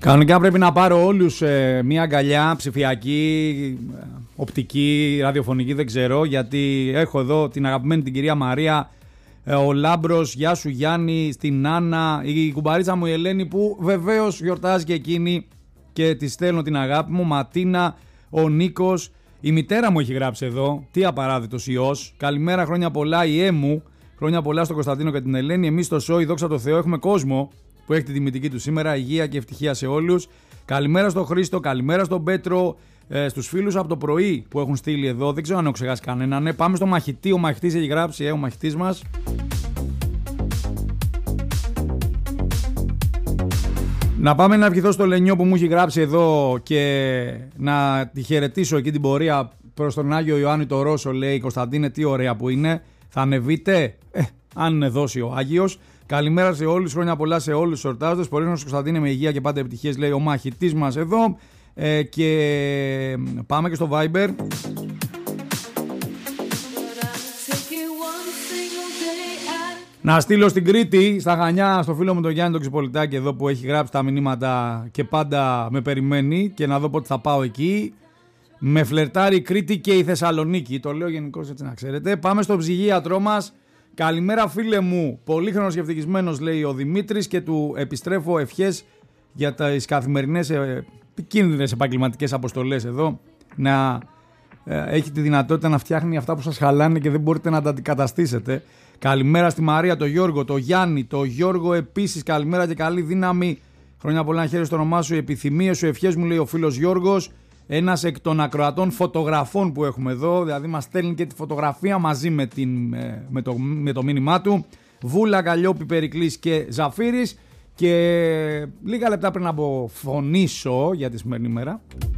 Κανονικά πρέπει να πάρω όλους μια αγκαλιά ψηφιακή, οπτική, ραδιοφωνική, δεν ξέρω, γιατί έχω εδώ την αγαπημένη την κυρία Μαρία, ο Λάμπρος, γεια σου Γιάννη, στην Άννα, η κουμπαρίτσα μου η Ελένη που βεβαίως γιορτάζει και εκείνη και της στέλνω την αγάπη μου, Ματίνα, ο Νίκος, η μητέρα μου έχει γράψει εδώ, τι απαράδειτος ιός, καλημέρα, χρόνια πολλά η Έμου, χρόνια πολλά στον Κωνσταντίνο και την Ελένη, εμείς στο ΣΟΙ, δόξα τω Θεώ, έχουμε κόσμο που έχει τη τιμητική του σήμερα, υγεία και ευτυχία σε όλους. Καλημέρα στον Χρήστο, καλημέρα στον Πέτρο, στους φίλους από το πρωί που έχουν στείλει εδώ, δεν ξέρω αν έχω ξεχάσει κανέναν. Ναι, πάμε στο μαχητή, ο μαχητής έχει γράψει, ο μαχητής μας. Να πάμε να ευχηθώ στο Λενιό που μου έχει γράψει εδώ και να τη χαιρετήσω εκεί την πορεία προς τον Άγιο Ιωάννη το Ρώσο, λέει Κωνσταντίνε, τι ωραία που είναι. Θα ανεβείτε, αν δώσει ο Άγιος. Καλημέρα σε όλους, χρόνια πολλά σε όλους τους εορτάζοντες. Πολύχρονος Κωνσταντίνε με υγεία και πάντα επιτυχίες, λέει ο μαχητής μας εδώ. Και πάμε και στο Viber. Να στείλω στην Κρήτη, στα Χανιά, στο φίλο μου τον Γιάννη τον Ξυπολιτάκη εδώ που έχει γράψει τα μηνύματα και πάντα με περιμένει και να δω πότε θα πάω εκεί. Με φλερτάρει η Κρήτη και η Θεσσαλονίκη, το λέω γενικώς έτσι να ξέρετε. Πάμε στο ψυγείατρό μας. Καλημέρα φίλε μου, πολύχρονος και ευτυχισμένος, λέει ο Δημήτρης, και του επιστρέφω ευχές για τις καθημερινές επικίνδυνες επαγγελματικές αποστολές εδώ, να έχει τη δυνατότητα να φτιάχνει αυτά που σας χαλάνε και δεν μπορείτε να τα αντικαταστήσετε. Καλημέρα στη Μαρία, το Γιώργο, το Γιάννη, το Γιώργο επίσης, καλημέρα και καλή δύναμη, χρόνια πολλά, να χαίρεσαι το όνομά σου, οι επιθυμίες σου, ευχές μου, λέει ο φίλος Γιώργος. Ένας εκ των ακροατών φωτογραφών που έχουμε εδώ, δηλαδή μας στέλνει και τη φωτογραφία μαζί με το μήνυμά του. Βούλα, Καλλιόπη, Περικλής και Ζαφύρης. Και λίγα λεπτά πριν αποφωνήσω για τη σημερινή μέρα,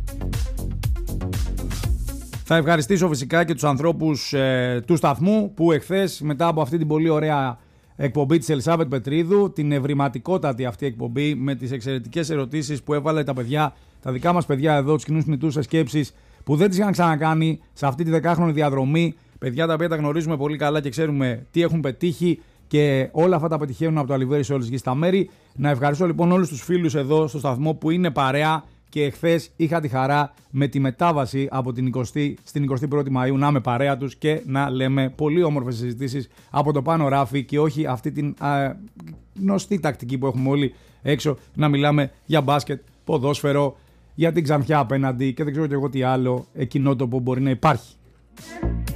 θα ευχαριστήσω φυσικά και τους ανθρώπους του σταθμού που εχθές, μετά από αυτή την πολύ ωραία εκπομπή της Ελισάβετ Πετρίδου, την ευρηματικότατη αυτή εκπομπή με τις εξαιρετικές ερωτήσεις που έβαλε τα παιδιά, τα δικά μας παιδιά εδώ, τους κοινούς θνητούς σκέψεις που δεν τις είχαν ξανακάνει σε αυτή τη 10χρονη διαδρομή. Παιδιά τα οποία τα γνωρίζουμε πολύ καλά και ξέρουμε τι έχουν πετύχει και όλα αυτά τα πετυχαίνουν από το αλιβέρι σε όλες τις γης τα μέρη. Να ευχαριστώ λοιπόν όλους τους φίλους εδώ στο σταθμό που είναι παρέα και εχθές είχα τη χαρά με τη μετάβαση από την 20η στην 21η Μαΐου να είμαι παρέα τους και να λέμε πολύ όμορφες συζητήσεις από το πάνω ράφι και όχι αυτή την γνωστή τακτική που έχουμε όλοι έξω, να μιλάμε για μπάσκετ, ποδόσφαιρο, για την Ξανθιά απέναντι και δεν ξέρω και εγώ τι άλλο εκείνότοπο μπορεί να υπάρχει.